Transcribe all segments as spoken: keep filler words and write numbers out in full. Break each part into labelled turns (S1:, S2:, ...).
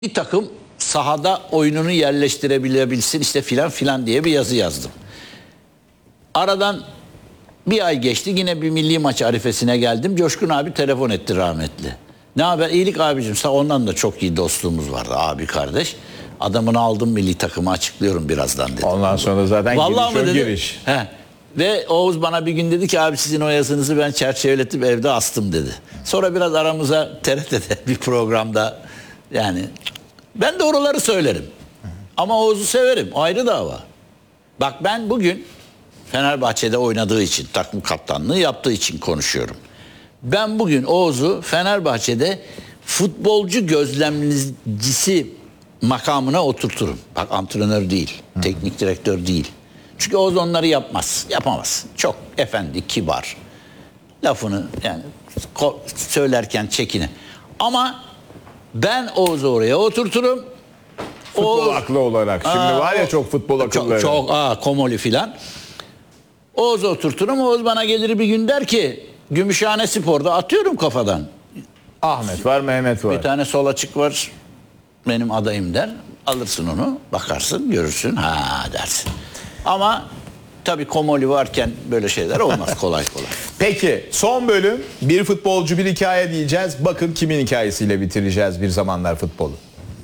S1: Bir takım sahada oyununu yerleştirebilebilsin işte filan filan diye bir yazı yazdım. Aradan bir ay geçti, yine bir milli maç arifesine geldim. Coşkun abi telefon etti rahmetli. Ne haber? İyilik abicim. Ondan da çok iyi dostluğumuz vardı, abi kardeş. Adamını aldım milli takımı, açıklıyorum birazdan dedi.
S2: Ondan sonra zaten
S1: vallahi
S2: giriş o
S1: dedi,
S2: giriş.
S1: He. Ve Oğuz bana bir gün dedi ki abi sizin o yazınızı ben çerçeveletip evde astım dedi. Sonra biraz aramıza T R T'de bir programda, yani ben de oraları söylerim. Ama Oğuz'u severim, ayrı dava. Bak ben bugün Fenerbahçe'de oynadığı için, takım kaptanlığı yaptığı için konuşuyorum. Ben bugün Oğuz'u Fenerbahçe'de futbolcu gözlemcisi makamına oturturum. Bak antrenör değil, Hı. teknik direktör değil. Çünkü Oğuz onları yapmaz, yapamaz. Çok efendi, kibar. Lafını yani söylerken çekine. Ama ben Oğuz'u oraya oturturum.
S2: Futbol
S1: Oğuz,
S2: aklı olarak. Şimdi
S1: aa,
S2: var ya çok futbol akılları.
S1: Çok, çok aa, Komoli filan. Oğuz'u oturturum. Oğuz bana gelir bir gün der ki Gümüşhane Spor'da atıyorum kafadan.
S2: Ahmet var, Mehmet var.
S1: Bir tane sol açık var, benim adayım der. Alırsın onu, bakarsın, görürsün, ha dersin. Ama tabii Komoli varken böyle şeyler olmaz kolay kolay.
S2: Peki son bölüm bir futbolcu bir hikaye diyeceğiz. Bakın kimin hikayesiyle bitireceğiz bir zamanlar futbolu.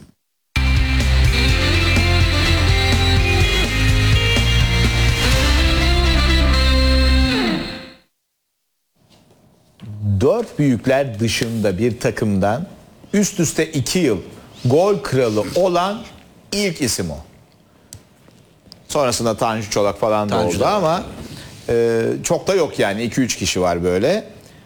S2: Dört büyükler dışında bir takımdan üst üste iki yıl gol kralı olan ilk isim o. Sonrasında Tanju Çolak falan da
S1: Tanju
S2: oldu
S1: da.
S2: ama e, çok da yok yani iki üç kişi var böyle.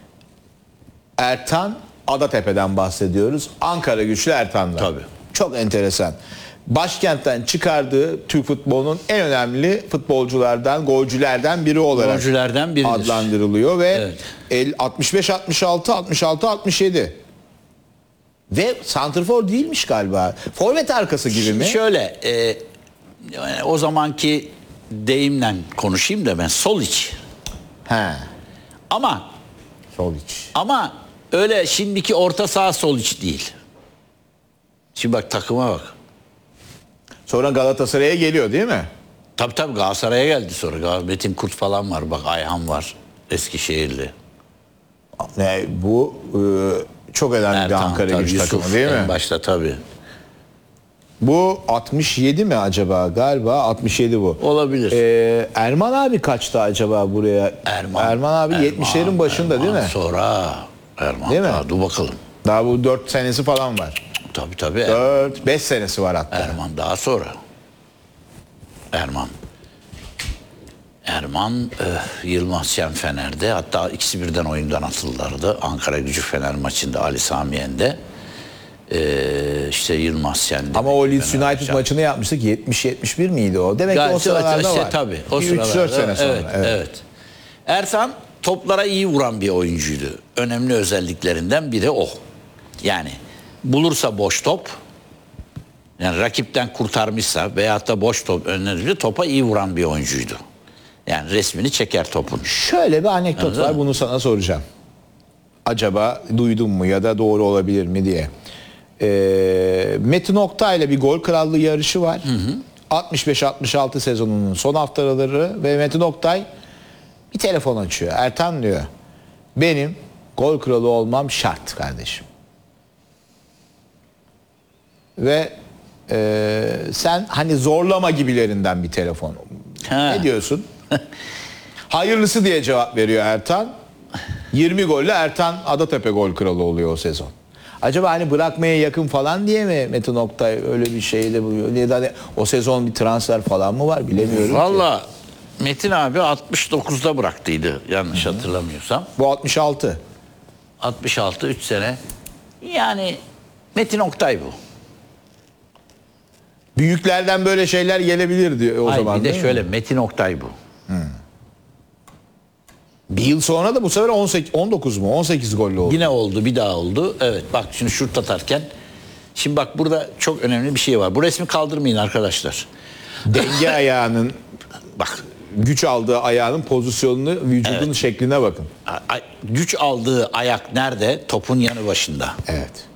S2: Ertan Adatepe'den bahsediyoruz. Ankara Güçlü Ertan'dan.
S1: Tabii.
S2: Çok enteresan. Başkentten çıkardığı Türk futbolunun en önemli futbolculardan, golcülerden biri olarak
S1: Golcülerden biridir.
S2: adlandırılıyor ve
S1: Evet.
S2: el altmış beş altmış altı altmış altı altmış yedi. Ve santrfor değilmiş galiba. Forvet arkası gibi mi?
S1: Şöyle e, yani o zamanki deyimle konuşayım da ben sol iç.
S2: He.
S1: Ama
S2: Sol iç.
S1: ama öyle şimdiki orta saha sol iç değil. Şimdi bak takıma bak.
S2: Sonra Galatasaray'a geliyor değil mi?
S1: Tabii tabii Galatasaray'a geldi sonra. Gal- Metin Kurt falan var. Bak Ayhan var. Eskişehirli.
S2: Ne, bu e, çok önemli bir
S1: Ertan,
S2: Ankara
S1: tabii,
S2: Gücü
S1: Yusuf
S2: takımı değil mi?
S1: en başta tabii.
S2: Bu altmış yedi mi acaba? Galiba altmış yedi bu.
S1: Olabilir.
S2: Ee, Erman abi kaçtı acaba buraya?
S1: Erman.
S2: Erman abi
S1: Erman,
S2: yetmişlerin başında
S1: Erman
S2: değil mi?
S1: Sonra Erman.
S2: Değil mi?
S1: Daha, dur bakalım.
S2: Daha bu dört senesi falan var.
S1: Tabii tabii.
S2: dört beş senesi var hatta.
S1: Erman daha sonra. Erman. Erman eh, Yılmaz Şen Fener'de, hatta ikisi birden oyundan atıldılardı. Ankara Gücü Fener maçında Ali Samiyen'de. Ee, işte Yılmaz Şen'de.
S2: Ama o Leeds
S1: Fener
S2: United
S1: maçı.
S2: maçını yapmıştık yetmiş yetmiş bir miydi o? Demek ki o
S1: Gayet
S2: sıralarda
S1: işte,
S2: var.
S1: tabii. O
S2: üç dört
S1: sıralarda,
S2: sene sonra.
S1: Evet,
S2: Evet.
S1: evet. Ertan toplara iyi vuran bir oyuncuydu. Önemli özelliklerinden biri o. Yani bulursa boş top, yani rakipten kurtarmışsa veyahut da boş top önerici topa iyi vuran bir oyuncuydu. Yani resmini çeker topun.
S2: Şöyle bir anekdot
S1: Anladın
S2: var,
S1: mı?
S2: bunu sana soracağım. Acaba duydun mu ya da doğru olabilir mi diye. Ee, Metin Oktay ile bir gol krallığı yarışı var. altmış beş altmış altı sezonunun son haftaları ve Metin Oktay bir telefon açıyor. Ertan diyor, benim gol kralı olmam şart kardeşim. Ve e, sen hani zorlama gibilerinden bir telefon.
S1: Ha.
S2: Ne diyorsun? Hayırlısı diye cevap veriyor Ertan. yirmi golle Ertan Adatepe gol kralı oluyor o sezon. Acaba hani bırakmaya yakın falan diye mi Metin Oktay öyle bir şeyde buluyor? Ya da hani o sezon bir transfer falan mı var bilemiyorum ki.
S1: Valla Metin abi altmış dokuzda bıraktıydı yanlış hatırlamıyorsam.
S2: Bu altmış altı.
S1: altmış altı, üç sene. Yani Metin Oktay bu.
S2: Büyüklerden böyle şeyler gelebilir diyor o
S1: Hayır,
S2: zaman.
S1: bir de
S2: değil mi?
S1: şöyle Metin Oktay bu.
S2: Bir yıl sonra da bu sefer on sekiz, on dokuz mu? on sekiz golle oldu.
S1: Yine oldu, bir daha oldu. Evet, bak şimdi şut atarken. Şimdi bak burada çok önemli bir şey var. Bu resmi kaldırmayın arkadaşlar.
S2: Denge ayağının,
S1: Bak
S2: güç aldığı ayağının pozisyonunu, vücudun
S1: Evet.
S2: şekline bakın.
S1: a- a- güç aldığı ayak nerede? Topun yanı başında.
S2: Evet.